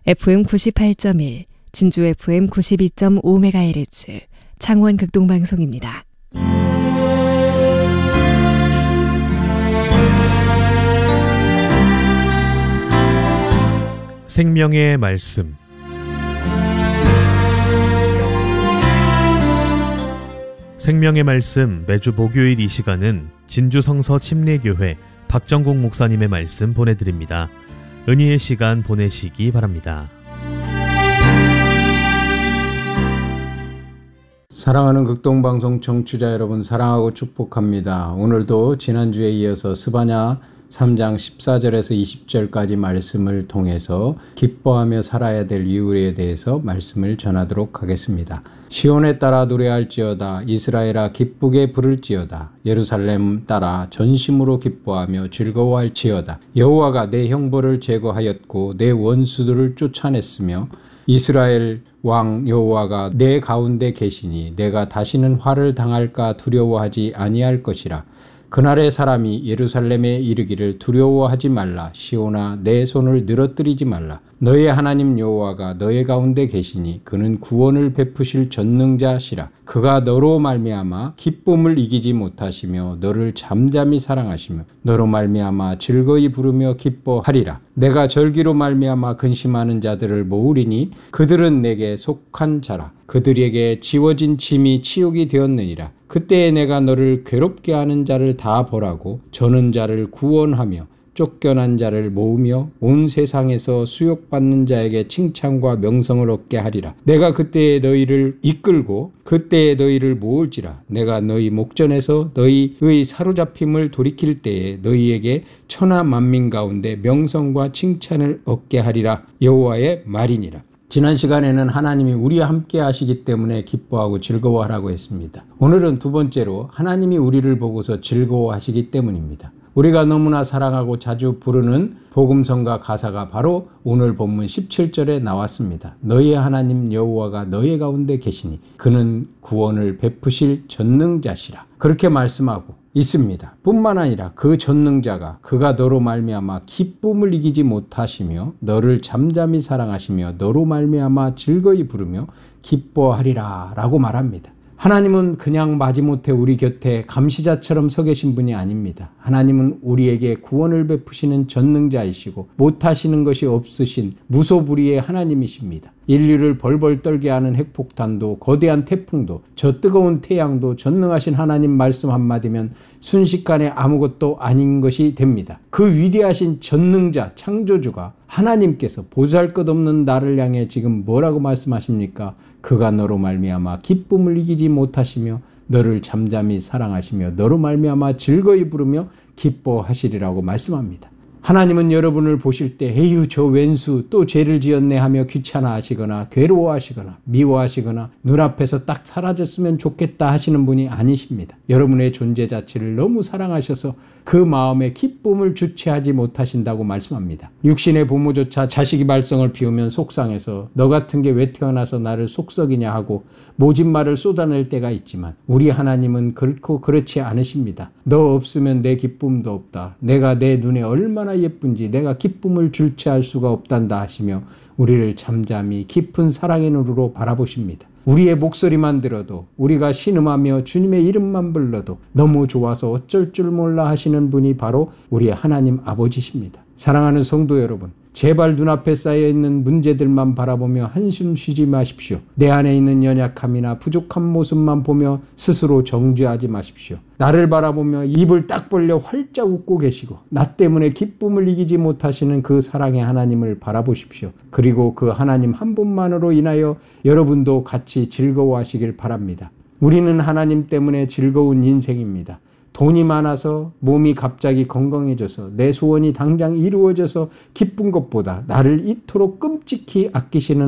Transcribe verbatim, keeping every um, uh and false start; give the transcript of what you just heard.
에프엠 구십팔 점 일, 진주 에프엠 구십이 점 오 메가헤르츠, 창원 극동방송입니다. 생명의 말씀. 생명의 말씀 매주 목요일 이 시간은 진주 성서 침례교회 박정국 목사님의 말씀 보내드립니다. 은혜의 시간 보내시기 바랍니다. 사랑하는 극동방송 청취자 여러분, 사랑하고 축복합니다. 오늘도 지난주에 이어서 스바냐 삼 장 십사 절에서 이십 절까지 말씀을 통해서 기뻐하며 살아야 될 이유에 대해서 말씀을 전하도록 하겠습니다. 시온에 따라 노래할지어다, 이스라엘아 기쁘게 부를지어다, 예루살렘 따라 전심으로 기뻐하며 즐거워할지어다. 여호와가 내 형벌을 제거하였고 내 원수들을 쫓아냈으며 이스라엘 왕 여호와가 내 가운데 계시니 내가 다시는 화를 당할까 두려워하지 아니할 것이라. 그날의 사람이 예루살렘에 이르기를 두려워하지 말라. 시온아 내 손을 늘어뜨리지 말라. 너의 하나님 여호와가 너의 가운데 계시니 그는 구원을 베푸실 전능자시라. 그가 너로 말미암아 기쁨을 이기지 못하시며 너를 잠잠히 사랑하시며 너로 말미암아 즐거이 부르며 기뻐하리라. 내가 절기로 말미암아 근심하는 자들을 모으리니 그들은 내게 속한 자라. 그들에게 지워진 짐이 치욕이 되었느니라. 그때에 내가 너를 괴롭게 하는 자를 다 벌하고 저는 자를 구원하며 쫓겨난 자를 모으며 온 세상에서 수욕받는 자에게 칭찬과 명성을 얻게 하리라. 내가 그때에 너희를 이끌고 그때에 너희를 모을지라. 내가 너희 목전에서 너희의 사로잡힘을 돌이킬 때에 너희에게 천하 만민 가운데 명성과 칭찬을 얻게 하리라. 여호와의 말이니라. 지난 시간에는 하나님이 우리와 함께 하시기 때문에 기뻐하고 즐거워하라고 했습니다. 오늘은 두 번째로 하나님이 우리를 보고서 즐거워하시기 때문입니다. 우리가 너무나 사랑하고 자주 부르는 복음성가 가사가 바로 오늘 본문 십칠 절에 나왔습니다. 너희의 하나님 여호와가 너희 가운데 계시니 그는 구원을 베푸실 전능자시라. 그렇게 말씀하고 있습니다. 뿐만 아니라 그 전능자가 그가 너로 말미암아 기쁨을 이기지 못하시며 너를 잠잠히 사랑하시며 너로 말미암아 즐거이 부르며 기뻐하리라 라고 말합니다. 하나님은 그냥 마지못해 우리 곁에 감시자처럼 서 계신 분이 아닙니다. 하나님은 우리에게 구원을 베푸시는 전능자이시고 못하시는 것이 없으신 무소불위의 하나님이십니다. 인류를 벌벌 떨게 하는 핵폭탄도 거대한 태풍도 저 뜨거운 태양도 전능하신 하나님 말씀 한마디면 순식간에 아무것도 아닌 것이 됩니다. 그 위대하신 전능자 창조주가 하나님께서 보잘것없는 나를 향해 지금 뭐라고 말씀하십니까? 그가 너로 말미암아 기쁨을 이기지 못하시며 너를 잠잠히 사랑하시며 너로 말미암아 즐거이 부르며 기뻐하시리라고 말씀합니다. 하나님은 여러분을 보실 때 에휴 저 왼수 또 죄를 지었네 하며 귀찮아하시거나 괴로워하시거나 미워하시거나 눈앞에서 딱 사라졌으면 좋겠다 하시는 분이 아니십니다. 여러분의 존재 자체를 너무 사랑하셔서 그 마음에 기쁨을 주체하지 못하신다고 말씀합니다. 육신의 부모조차 자식이 말썽을 피우면 속상해서 너 같은 게 왜 태어나서 나를 속썩이냐 하고 모진 말을 쏟아낼 때가 있지만 우리 하나님은 결코 그렇지 않으십니다. 너 없으면 내 기쁨도 없다. 내가 내 눈에 얼마나 예쁜지 내가 기쁨을 주체할 수가 없단다 하시며 우리를 잠잠히 깊은 사랑의 눈으로 바라보십니다. 우리의 목소리만 들어도 우리가 신음하며 주님의 이름만 불러도 너무 좋아서 어쩔 줄 몰라 하시는 분이 바로 우리 하나님 아버지십니다. 사랑하는 성도 여러분, 제발 눈앞에 쌓여있는 문제들만 바라보며 한숨 쉬지 마십시오. 내 안에 있는 연약함이나 부족한 모습만 보며 스스로 정죄하지 마십시오. 나를 바라보며 입을 딱 벌려 활짝 웃고 계시고 나 때문에 기쁨을 이기지 못하시는 그 사랑의 하나님을 바라보십시오. 그리고 그 하나님 한 분만으로 인하여 여러분도 같이 즐거워하시길 바랍니다. 우리는 하나님 때문에 즐거운 인생입니다. 돈이 많아서 몸이 갑자기 건강해져서 내 소원이 당장 이루어져서 기쁜 것보다 나를 이토록 끔찍히 아끼시는